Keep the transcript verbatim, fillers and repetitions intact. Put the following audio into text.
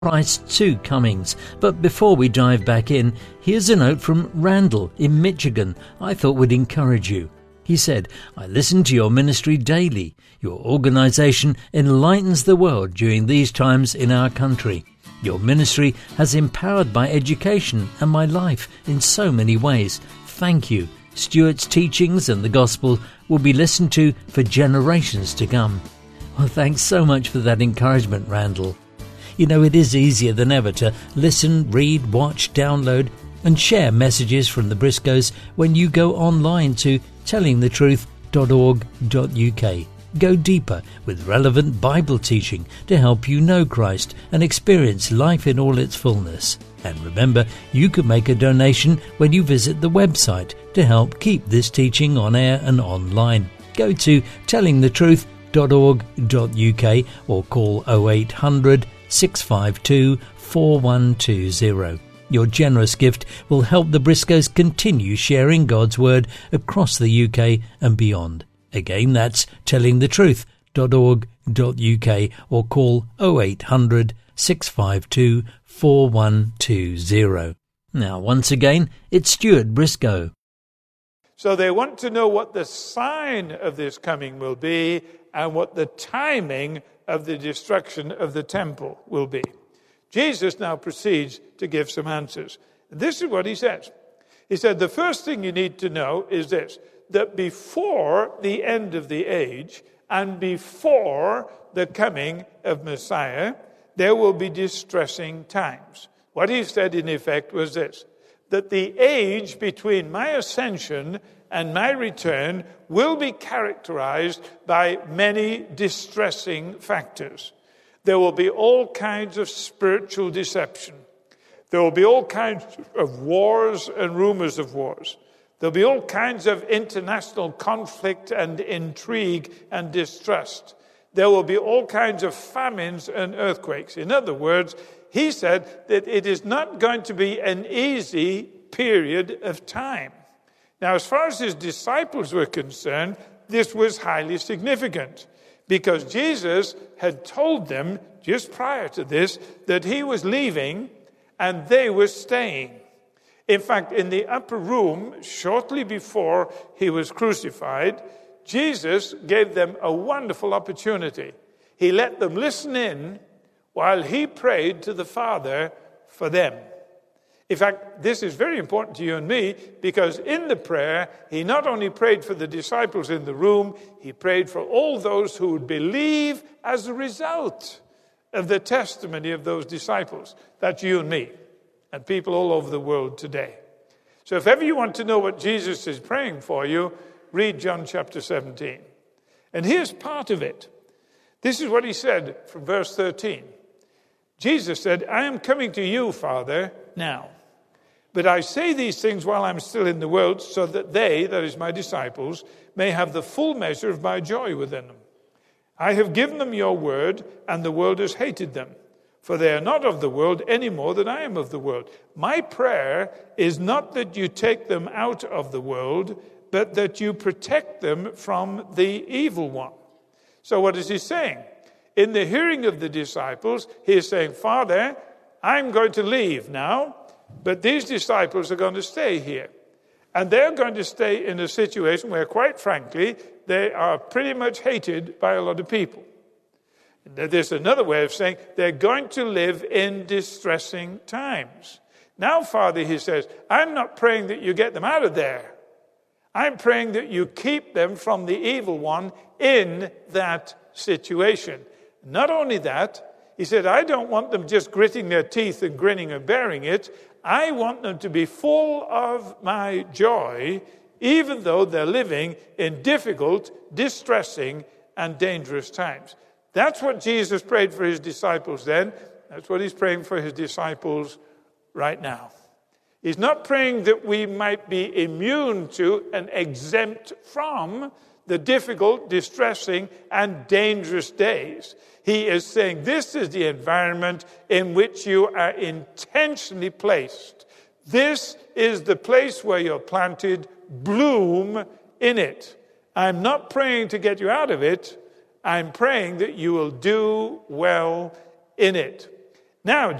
Christ's two comings. But before we dive back in, here's a note from Randall in Michigan I thought would encourage you. He said, I listen to your ministry daily. Your organization enlightens the world during these times in our country. Your ministry has empowered my education and my life in so many ways. Thank you. Stuart's teachings and the gospel will be listened to for generations to come. Well, thanks so much for that encouragement, Randall. You know, it is easier than ever to listen, read, watch, download, and share messages from the Briscoes when you go online to telling the truth dot org dot U K. Go deeper with relevant Bible teaching to help you know Christ and experience life in all its fullness. And remember, you can make a donation when you visit the website to help keep this teaching on air and online. Go to telling the truth dot org dot U K or call oh eight hundred, six five two, four one two zero. Your generous gift will help the Briscoes continue sharing God's Word across the U K and beyond. Again, that's telling the truth dot org dot U K or call oh eight hundred, six five two, four one two zero. Now, once again, it's Stuart Briscoe. So they want to know what the sign of this coming will be and what the timing of the destruction of the temple will be. Jesus now proceeds to give some answers. This is what he says. He said, the first thing you need to know is this, that before the end of the age and before the coming of Messiah, there will be distressing times. What he said in effect was this, that the age between my ascension and my return will be characterized by many distressing factors. There will be all kinds of spiritual deception. There will be all kinds of wars and rumors of wars. There'll be all kinds of international conflict and intrigue and distrust. There will be all kinds of famines and earthquakes. In other words, he said that it is not going to be an easy period of time. Now, as far as his disciples were concerned, this was highly significant because Jesus had told them just prior to this that he was leaving and they were staying. In fact, in the upper room, shortly before he was crucified, Jesus gave them a wonderful opportunity. He let them listen in while he prayed to the Father for them. In fact, this is very important to you and me because in the prayer, he not only prayed for the disciples in the room, he prayed for all those who would believe as a result of the testimony of those disciples. That's you and me and people all over the world today. So if ever you want to know what Jesus is praying for you, read John chapter seventeen. And here's part of it. This is what he said from verse thirteen. Jesus said, I am coming to you, Father, now. But I say these things while I'm still in the world, so that they, that is my disciples, may have the full measure of my joy within them. I have given them your word, and the world has hated them. For they are not of the world any more than I am of the world. My prayer is not that you take them out of the world, but that you protect them from the evil one. So what is he saying? In the hearing of the disciples, he is saying, Father, I'm going to leave now, but these disciples are going to stay here. And they're going to stay in a situation where, quite frankly, they are pretty much hated by a lot of people. There's another way of saying they're going to live in distressing times. Now, Father, he says, I'm not praying that you get them out of there. I'm praying that you keep them from the evil one in that situation. Not only that, he said, I don't want them just gritting their teeth and grinning and bearing it. I want them to be full of my joy, even though they're living in difficult, distressing, and dangerous times. That's what Jesus prayed for his disciples then. That's what he's praying for his disciples right now. He's not praying that we might be immune to and exempt from the difficult, distressing, and dangerous days. He is saying this is the environment in which you are intentionally placed. This is the place where you're planted. Bloom in it. I'm not praying to get you out of it. I'm praying that you will do well in it. Now,